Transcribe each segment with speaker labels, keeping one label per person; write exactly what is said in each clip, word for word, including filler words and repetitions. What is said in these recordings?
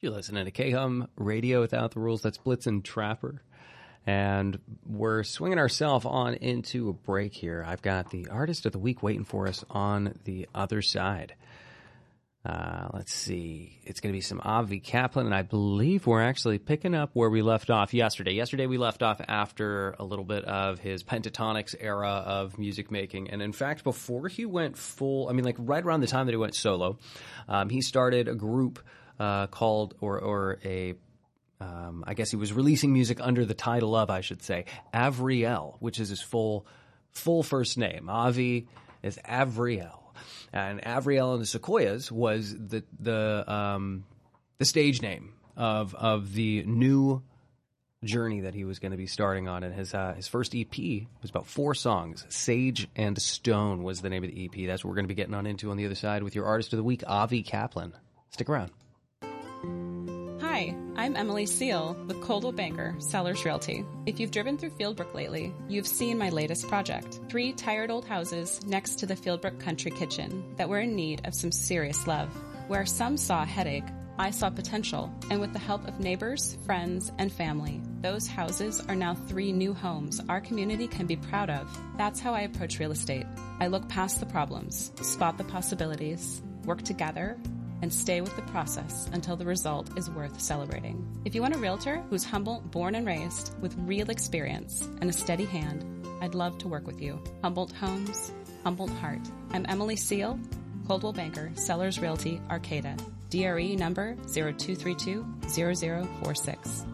Speaker 1: You're listening to K-Hum Radio Without the Rules. That's Blitzen Trapper. And we're swinging ourselves on into a break here. I've got the Artist of the Week waiting for us on the other side. Uh, let's see. It's going to be some Avi Kaplan, and I believe we're actually picking up where we left off yesterday. Yesterday we left off after a little bit of his Pentatonix era of music making. And in fact, before he went full, I mean, like right around the time that he went solo, um, he started a group uh, called, or, or a Um, I guess he was releasing music under the title of, I should say, Avriel, which is his full full first name. Avi is Avriel. And Avriel and the Sequoias was the the um, the stage name of of the new journey that he was going to be starting on. And his uh, his first E P was about four songs. Sage and Stone was the name of the E P. That's what we're going to be getting on into on the other side with your Artist of the Week, Avi Kaplan. Stick around.
Speaker 2: Hi, I'm Emily Seal with Coldwell Banker Sellers Realty. If you've driven through Fieldbrook lately, you've seen my latest project. Three tired old houses next to the Fieldbrook Country Kitchen that were in need of some serious love. Where some saw a headache, I saw potential, and with the help of neighbors, friends, and family, those houses are now three new homes our community can be proud of. That's how I approach real estate. I look past the problems, spot the possibilities, work together, and stay with the process until the result is worth celebrating. If you want a realtor who's Humboldt born and raised with real experience and a steady hand, I'd love to work with you. Humboldt Homes, Humboldt Heart. I'm Emily Seal, Coldwell Banker, Sellers Realty, Arcata. D R E number zero two three two zero zero four six.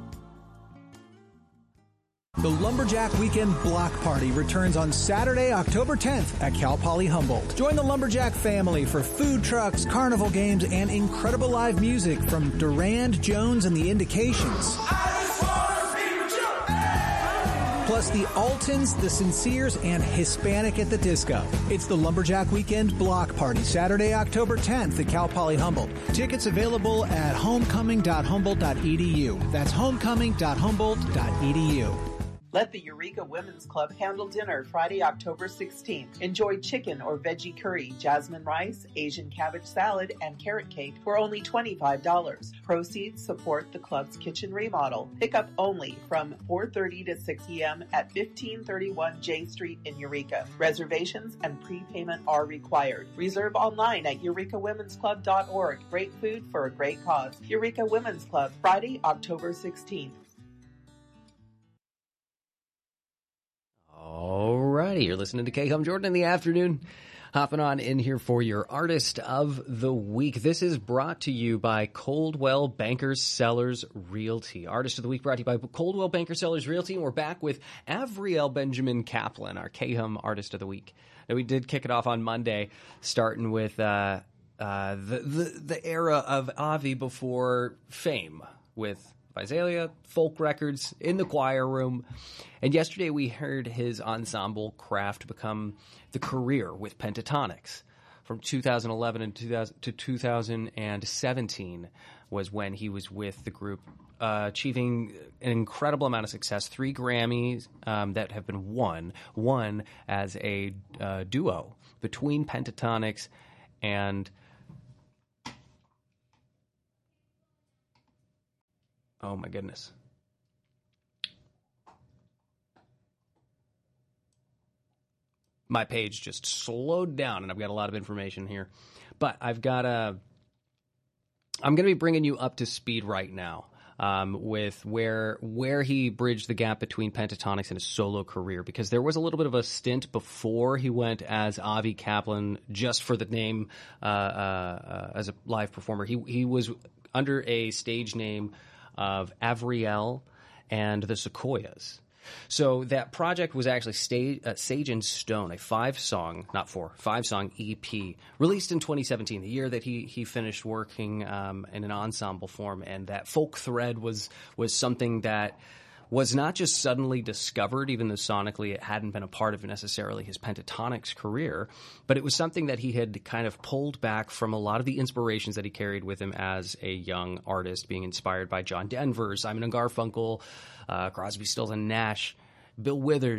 Speaker 3: The Lumberjack Weekend Block Party returns on Saturday, October tenth at Cal Poly Humboldt. Join the Lumberjack family for food trucks, carnival games, and incredible live music from Durand, Jones, and the Indications. Plus the Altons, the Sinceres, and Hispanic at the Disco. It's the Lumberjack Weekend Block Party, Saturday, October tenth at Cal Poly Humboldt. Tickets available at homecoming dot humboldt dot e d u. That's homecoming dot humboldt dot e d u.
Speaker 4: Let the Eureka Women's Club handle dinner Friday, October sixteenth. Enjoy chicken or veggie curry, jasmine rice, Asian cabbage salad, and carrot cake for only twenty-five dollars. Proceeds support the club's kitchen remodel. Pickup only from four thirty to six p.m. at fifteen thirty-one J Street in Eureka. Reservations and prepayment are required. Reserve online at eureka women's club dot org. Great food for a great cause. Eureka Women's Club, Friday, October sixteenth.
Speaker 1: Alrighty, you're listening to K-Hum Jordan in the afternoon. Hopping on in here for your Artist of the Week. This is brought to you by Coldwell Banker Sellers Realty. Artist of the Week brought to you by Coldwell Banker Sellers Realty. And we're back with Avriel Benjamin Kaplan, our K-Hum Artist of the Week. Now, we did kick it off on Monday, starting with uh, uh, the, the, the era of Avi before fame with Visalia, folk records, in the choir room. And yesterday we heard his ensemble craft become the career with Pentatonix. From two thousand eleven and two thousand to two thousand seventeen was when he was with the group, uh, achieving an incredible amount of success. Three Grammys um, that have been won. One as a uh, duo between Pentatonix and... Oh, my goodness. My page just slowed down, and I've got a lot of information here. But I've got a... I'm going to be bringing you up to speed right now um, with where where he bridged the gap between Pentatonix and his solo career, because there was a little bit of a stint before he went as Avi Kaplan just for the name uh, uh, uh, as a live performer. He, he was under a stage name of Avriel and the Sequoias. So that project was actually Stage, uh, Sage and Stone, a five-song, not four, five-song E P, released in twenty seventeen, the year that he he finished working um, in an ensemble form. And that folk thread was was something that was not just suddenly discovered, even though sonically it hadn't been a part of necessarily his Pentatonix career, but it was something that he had kind of pulled back from a lot of the inspirations that he carried with him as a young artist, being inspired by John Denver, Simon and Garfunkel, uh, Crosby, Stills and Nash, Bill Withers,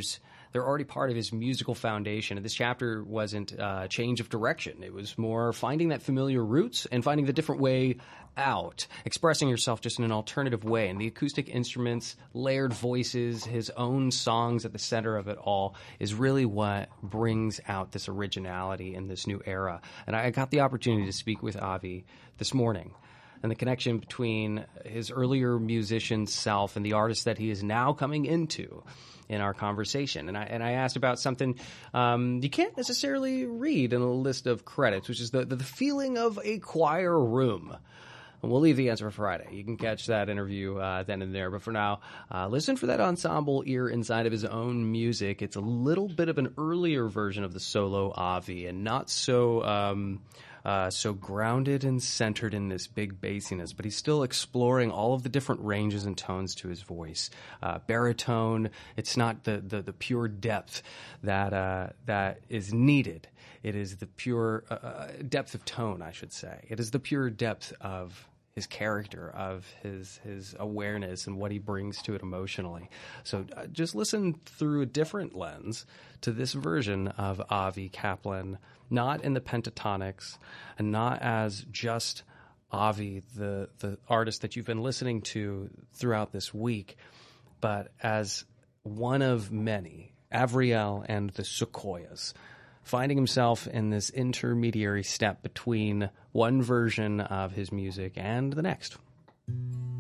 Speaker 1: They're already part of his musical foundation. And this chapter wasn't a change of direction. It was more finding that familiar roots and finding the different way out, expressing yourself just in an alternative way. And the acoustic instruments, layered voices, his own songs at the center of it all is really what brings out this originality in this new era. And I got the opportunity to speak with Avi this morning. And the connection between his earlier musician self and the artist that he is now coming into in our conversation. And I and I asked about something um, you can't necessarily read in a list of credits, which is the, the, the feeling of a choir room. And we'll leave the answer for Friday. You can catch that interview uh, then and there. But for now, uh, listen for that ensemble ear inside of his own music. It's a little bit of an earlier version of the solo Avi and not so... Um, Uh, so grounded and centered in this big bassiness, but he's still exploring all of the different ranges and tones to his voice. Uh, baritone, it's not the, the, the pure depth that uh, that is needed. It is the pure uh, depth of tone, I should say. It is the pure depth of his character, of his his awareness and what he brings to it emotionally. So uh, just listen through a different lens to this version of Avi Kaplan, not in the pentatonics and not as just Avi, the, the artist that you've been listening to throughout this week, but as one of many, Avriel and the Sequoias, finding himself in this intermediary step between one version of his music and the next.